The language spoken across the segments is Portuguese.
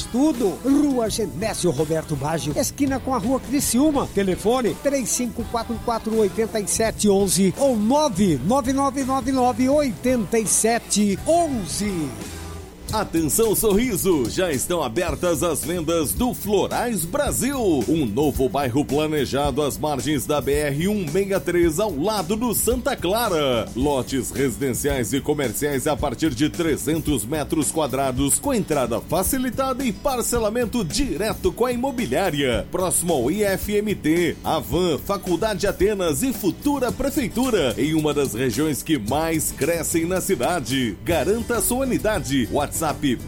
tudo. Rua Genésio Roberto Baggio, esquina com a Rua Criciúma. Telefone 3544-8711 ou 99999-8711. Atenção Sorriso, já estão abertas as vendas do Florais Brasil, um novo bairro planejado às margens da BR-163 ao lado do Santa Clara. Lotes residenciais e comerciais a partir de 300 metros quadrados, com entrada facilitada e parcelamento direto com a imobiliária. Próximo ao IFMT, Avan, Faculdade Atenas e futura prefeitura, em uma das regiões que mais crescem na cidade. Garanta sua unidade. WhatsApp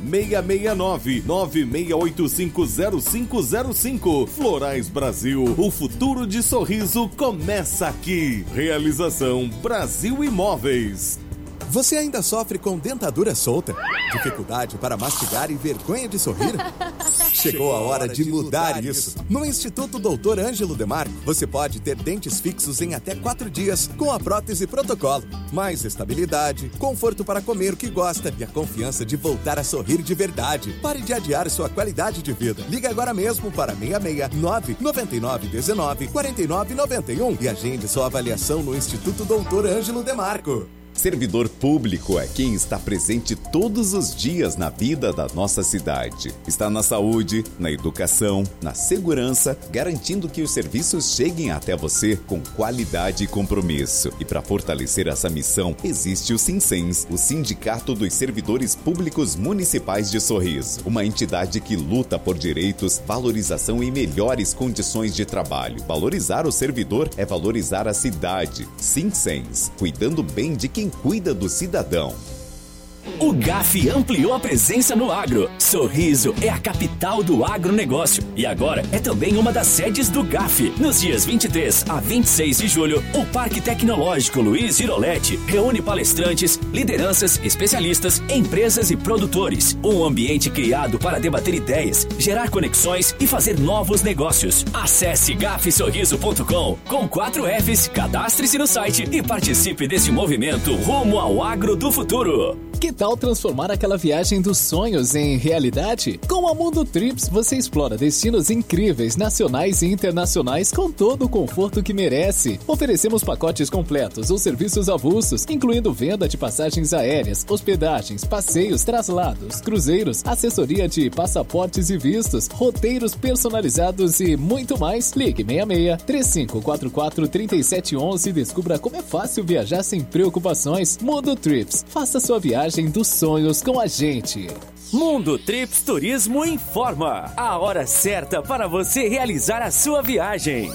669-96850505. Florais Brasil, o futuro de sorriso começa aqui. Realização Brasil Imóveis. Você ainda sofre com dentadura solta? Dificuldade para mastigar e vergonha de sorrir? Chegou a hora de mudar isso. No Instituto Dr. Ângelo Demarco, você pode ter dentes fixos em até 4 dias com a prótese protocolo. Mais estabilidade, conforto para comer o que gosta e a confiança de voltar a sorrir de verdade. Pare de adiar sua qualidade de vida. Liga agora mesmo para 669-9919-4991 e agende sua avaliação no Instituto Dr. Ângelo Demarco. Servidor público é quem está presente todos os dias na vida da nossa cidade. Está na saúde, na educação, na segurança, garantindo que os serviços cheguem até você com qualidade e compromisso. E para fortalecer essa missão, existe o Sinsens, o Sindicato dos Servidores Públicos Municipais de Sorriso. Uma entidade que luta por direitos, valorização e melhores condições de trabalho. Valorizar o servidor é valorizar a cidade. Sinsens, cuidando bem de quem cuida do cidadão. O GAF ampliou a presença no agro. Sorriso é a capital do agronegócio e agora é também uma das sedes do GAF. Nos dias 23 a 26 de julho, o Parque Tecnológico Luiz Giroletti reúne palestrantes, lideranças, especialistas, empresas e produtores. Um ambiente criado para debater ideias, gerar conexões e fazer novos negócios. Acesse gafsorriso.com com 4 Fs, cadastre-se no site e participe desse movimento rumo ao agro do futuro. Que tal transformar aquela viagem dos sonhos em realidade? Com a Mundo Trips, você explora destinos incríveis, nacionais e internacionais com todo o conforto que merece. Oferecemos pacotes completos ou serviços avulsos, incluindo venda de passagens aéreas, hospedagens, passeios, traslados, cruzeiros, assessoria de passaportes e vistos, roteiros personalizados e muito mais. Ligue 66-3544-3711 e descubra como é fácil viajar sem preocupações. Mundo Trips, faça sua viagem dos sonhos com a gente. Mundo Trips Turismo informa a hora certa para você realizar a sua viagem.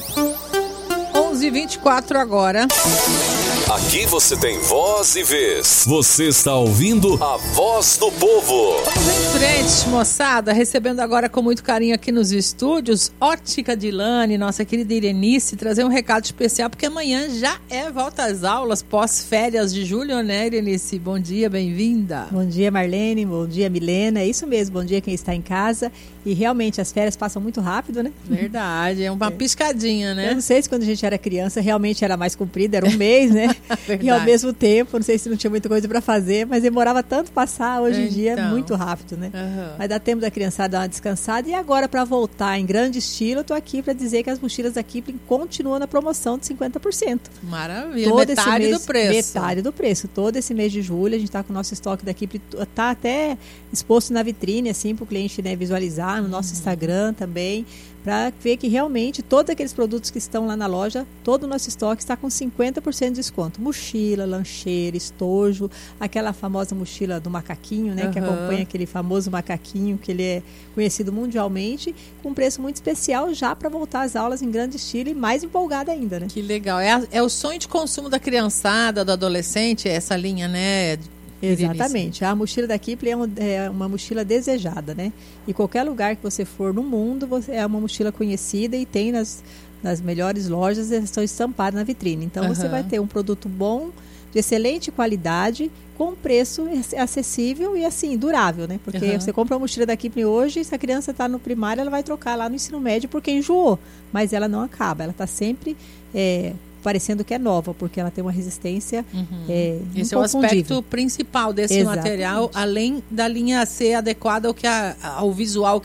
11h24 agora. Aqui você tem voz e vez. Você está ouvindo a voz do povo. Vamos em frente, moçada. Recebendo agora com muito carinho aqui nos estúdios, Ótica Dilane, nossa querida Irenice, trazer um recado especial, porque amanhã já é volta às aulas, pós-férias de julho, né, Irenice? Bom dia, bem-vinda. Bom dia, Marlene. Bom dia, Milena. É isso mesmo, bom dia quem está em casa. E realmente as férias passam muito rápido, né? Verdade, é uma piscadinha, né? Eu não sei se quando a gente era criança realmente era mais comprida, era um mês, né? E ao mesmo tempo, não sei se não tinha muita coisa para fazer, mas demorava tanto passar. Hoje em dia é muito rápido, né? Mas dá tempo da criançada dar uma descansada. E agora, para voltar em grande estilo, eu tô aqui para dizer que as mochilas da Kipling continuam na promoção de 50%. Maravilha, todo metade do preço. Metade do preço. Todo esse mês de julho, a gente está com o nosso estoque da Kipling, tá até exposto na vitrine, assim, para o cliente, né, visualizar, no nosso Instagram também, para ver que realmente todos aqueles produtos que estão lá na loja, todo o nosso estoque está com 50% de desconto. Mochila, lancheira, estojo, aquela famosa mochila do macaquinho, né, que acompanha aquele famoso macaquinho, que ele é conhecido mundialmente, com um preço muito especial já para voltar às aulas em grande estilo e mais empolgada ainda, né? Que legal. É o sonho de consumo da criançada, do adolescente, essa linha, né? Exatamente. A mochila da Kipling é uma mochila desejada, né? E qualquer lugar que você for no mundo, é uma mochila conhecida e tem nas melhores lojas, estão estampadas na vitrine. Então, você vai ter um produto bom, de excelente qualidade, com preço acessível e, assim, durável, né? Porque você compra uma mochila da Kipling hoje, se a criança está no primário, ela vai trocar lá no ensino médio porque enjoou. Mas ela não acaba, ela está sempre parecendo que é nova, porque ela tem uma resistência Esse é o aspecto principal desse material, além da linha ser adequada ao visual